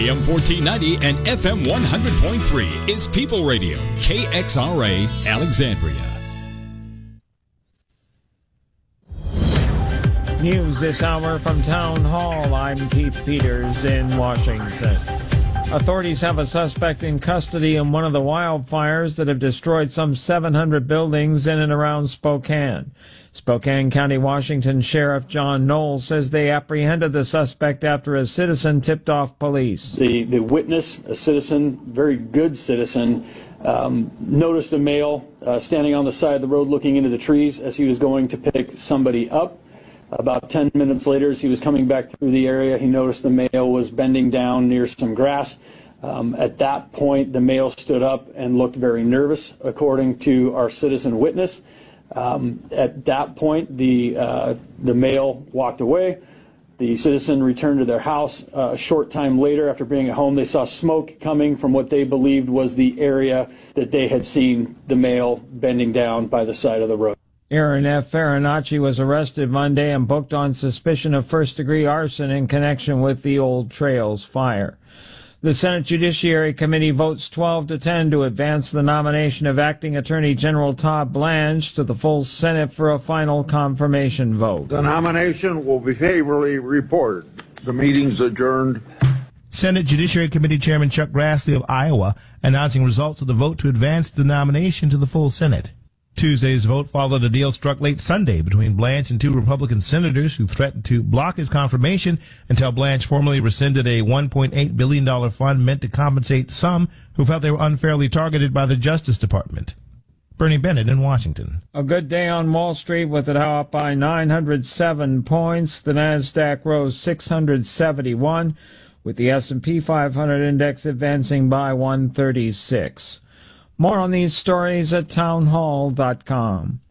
AM 1490 and FM 100.3 is People Radio, KXRA, Alexandria. News this hour from Town Hall. I'm Keith Peters in Washington. Authorities have a suspect in custody in one of the wildfires that have destroyed some 700 buildings in and around Spokane. Spokane County, Washington Sheriff John Knowles says they apprehended the suspect after a citizen tipped off police. The witness, a citizen, very good citizen, noticed a male standing on the side of the road looking into the trees as he was going to pick somebody up. About 10 minutes later, as he was coming back through the area, he noticed the male was bending down near some grass. At that point, the male stood up and looked very nervous, according to our citizen witness. At that point, the male walked away. The citizen returned to their house. A short time later, after being at home, they saw smoke coming from what they believed was the area that they had seen the male bending down by the side of the road. Aaron F. Farinacci was arrested Monday and booked on suspicion of first-degree arson in connection with the Old Trails fire. The Senate Judiciary Committee votes 12-10 to advance the nomination of Acting Attorney General Todd Blanche to the full Senate for a final confirmation vote. The nomination will be favorably reported. The meeting's adjourned. Senate Judiciary Committee Chairman Chuck Grassley of Iowa announcing results of the vote to advance the nomination to the full Senate. Tuesday's vote followed a deal struck late Sunday between Blanche and two Republican senators who threatened to block his confirmation until Blanche formally rescinded a $1.8 billion fund meant to compensate some who felt they were unfairly targeted by the Justice Department. Bernie Bennett in Washington. A good day on Wall Street with the Dow up by 907 points. The Nasdaq rose 671, with the S&P 500 index advancing by 136. More on these stories at townhall.com.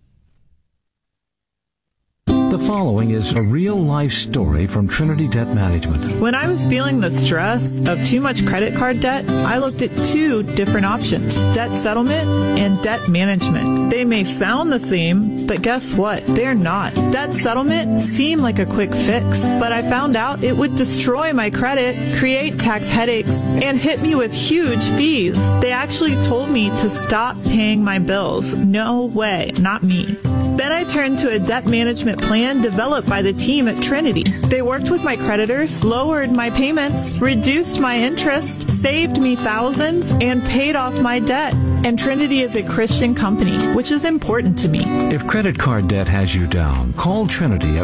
The following is a real-life story from Trinity Debt Management. When I was feeling the stress of too much credit card debt, I looked at two different options: debt settlement and debt management. They may sound the same, but guess what? They're not. Debt settlement seemed like a quick fix, but I found out it would destroy my credit, create tax headaches, and hit me with huge fees. They actually told me to stop paying my bills. No way, not me. Then I turned to a debt management plan developed by the team at Trinity. They worked with my creditors, lowered my payments, reduced my interest, saved me thousands, and paid off my debt. And Trinity is a Christian company, which is important to me. If credit card debt has you down, call Trinity at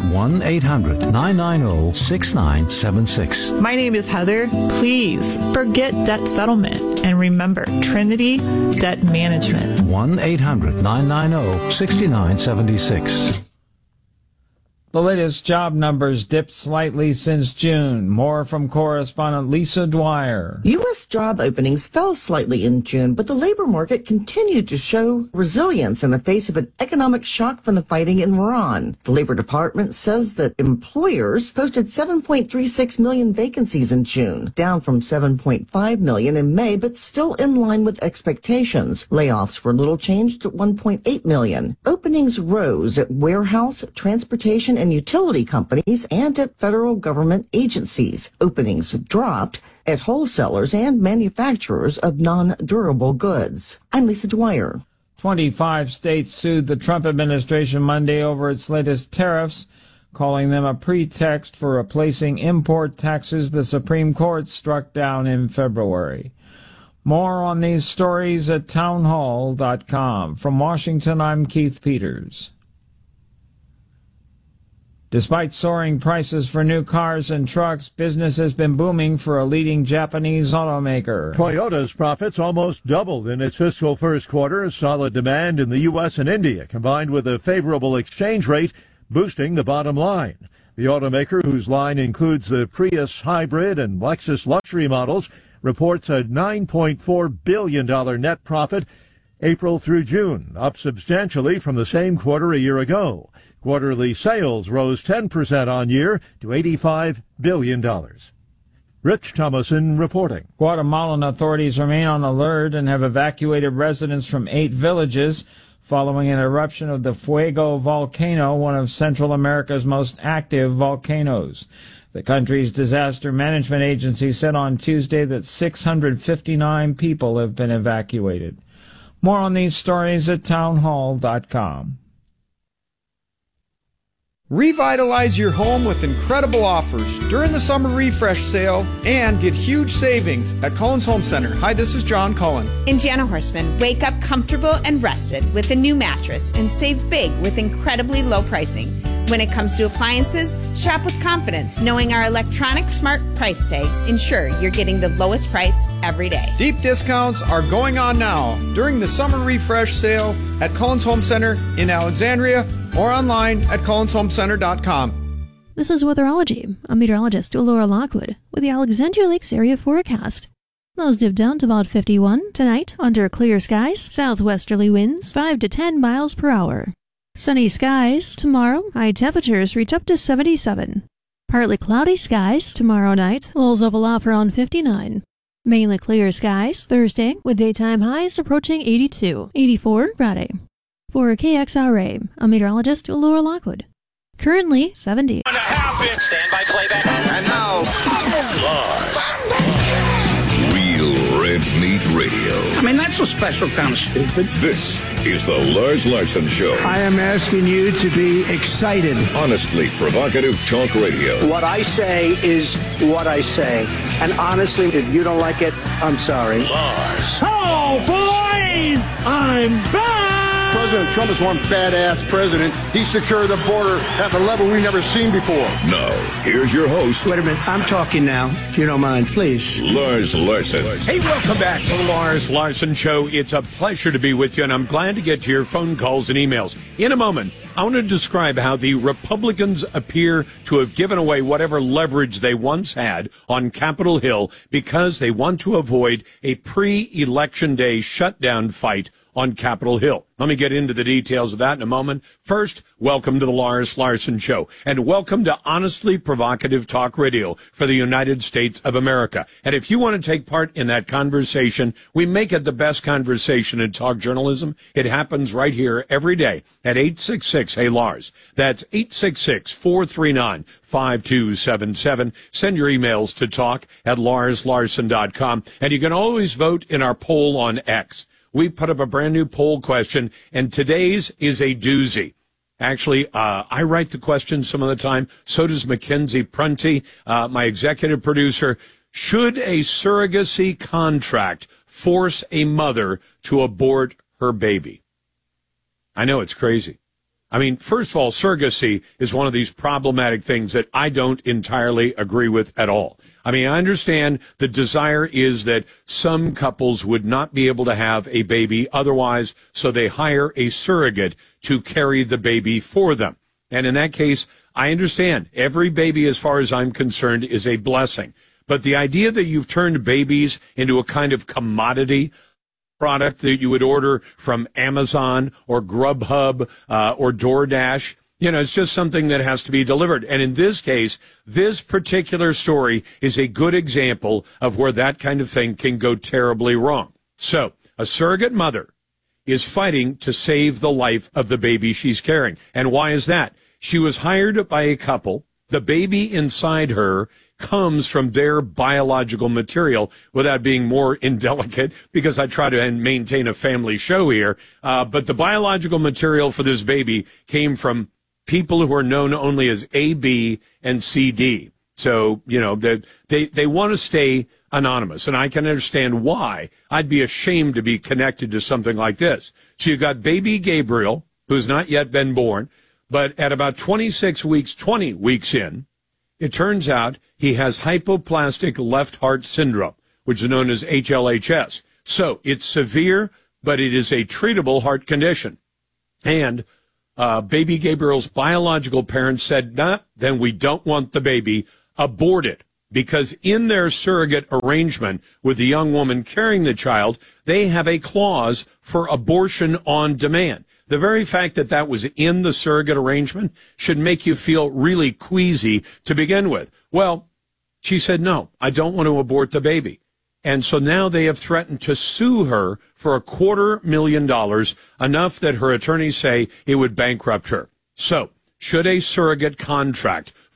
1-800-990-6976. My name is Heather. Please forget debt settlement and remember Trinity Debt Management. 1-800-990-6976. The latest job numbers dipped slightly since June. More from correspondent Lisa Dwyer. U.S. job openings fell slightly in June, but the labor market continued to show resilience in the face of an economic shock from the fighting in Iran. The Labor Department says that employers posted 7.36 million vacancies in June, down from 7.5 million in May, but still in line with expectations. Layoffs were little changed at 1.8 million. Openings rose at warehouse, transportation, and utility companies and at federal government agencies. Openings dropped at wholesalers and manufacturers of non-durable goods. I'm Lisa Dwyer. 25 states sued the Trump administration Monday over its latest tariffs, calling them a pretext for replacing import taxes the Supreme Court struck down in February. More on these stories at townhall.com. From Washington, I'm Keith Peters. Despite soaring prices for new cars and trucks, business has been booming for a leading Japanese automaker. Toyota's profits almost doubled in its fiscal first quarter. Solid demand in the U.S. and India, combined with a favorable exchange rate, boosting the bottom line. The automaker, whose line includes the Prius hybrid and Lexus luxury models, reports a $9.4 billion net profit April through June, up substantially from the same quarter a year ago. Quarterly sales rose 10% on year to $85 billion. Rich Thomason reporting. Guatemalan authorities remain on alert and have evacuated residents from 8 villages following an eruption of the Fuego volcano, one of Central America's most active volcanoes. The country's disaster management agency said on Tuesday that 659 people have been evacuated. More on these stories at townhall.com. Revitalize your home with incredible offers during the summer refresh sale and get huge savings at Cullen's Home Center. Hi, this is John Cullen. And Jana Horstman. Wake up comfortable and rested with a new mattress and save big with incredibly low pricing. When it comes to appliances, shop with confidence, knowing our electronic smart price tags ensure you're getting the lowest price every day. Deep discounts are going on now during the summer refresh sale at Cullen's Home Center in Alexandria or online at cullenshomecenter.com. This is Weatherology. I'm meteorologist Laura Lockwood with the Alexandria Lakes area forecast. Lows dip down to about 51 tonight under clear skies, southwesterly winds 5 to 10 miles per hour. Sunny skies tomorrow, high temperatures reach up to 77. Partly cloudy skies tomorrow night, lows level off around 59. Mainly clear skies Thursday with daytime highs approaching 82, 84 Friday. For KXRA, I'm meteorologist Laura Lockwood. Currently 70. Stand by playback. And now, Lars. Real Red Meat Radio. I mean, that's a special kind of stupid. This is the Lars Larson Show. I am asking you to be excited. Honestly provocative talk radio. What I say is what I say. And honestly, if you don't like it, I'm sorry. Lars. Oh, boys! I'm back! President Trump is one badass president. He secured the border at a level we've never seen before. Now, here's your host. Wait a minute. I'm talking now, if you don't mind, please. Lars Larson. Hey, welcome back to the Lars Larson Show. It's a pleasure to be with you, and I'm glad to get to your phone calls and emails. In a moment, I want to describe how the Republicans appear to have given away whatever leverage they once had on Capitol Hill because they want to avoid a pre-election day shutdown fight on Capitol Hill. Let me get into the details of that in a moment. First, welcome to the Lars Larson Show, and welcome to honestly provocative talk radio for the United States of America. And if you want to take part in that conversation, we make it the best conversation in talk journalism. It happens right here every day at 866-HEY-LARS. That's 866-439-5277. Send your emails to talk@larslarson.com, and you can always vote in our poll on X. We put up a brand new poll question, and today's is a doozy. Actually, I write the questions some of the time. So does Mackenzie Prunty, my executive producer. Should a surrogacy contract force a mother to abort her baby? I know it's crazy. I mean, first of all, surrogacy is one of these problematic things that I don't entirely agree with at all. I mean, I understand the desire is that some couples would not be able to have a baby otherwise, so they hire a surrogate to carry the baby for them. And in that case, I understand every baby, as far as I'm concerned, is a blessing. But the idea that you've turned babies into a kind of commodity product that you would order from Amazon or Grubhub or DoorDash, you know, it's just something that has to be delivered. And in this case, this particular story is a good example of where that kind of thing can go terribly wrong. So a surrogate mother is fighting to save the life of the baby she's carrying. And why is that? She was hired by a couple. The baby inside her comes from their biological material, without being more indelicate, because I try to maintain a family show here. But the biological material for this baby came from people who are known only as A, B, and CD. So, you know, they want to stay anonymous, and I can understand why. I'd be ashamed to be connected to something like this. So you've got baby Gabriel, who's not yet been born, but at about 20 weeks in, it turns out he has hypoplastic left heart syndrome, which is known as HLHS. So it's severe, but it is a treatable heart condition. And baby Gabriel's biological parents said, nah, then we don't want the baby. Abort it. Because in their surrogate arrangement with the young woman carrying the child, they have a clause for abortion on demand. The very fact that that was in the surrogate arrangement should make you feel really queasy to begin with. Well, she said, no, I don't want to abort the baby. And so now they have threatened to sue her for $250,000, enough that her attorneys say it would bankrupt her. So should a surrogate contract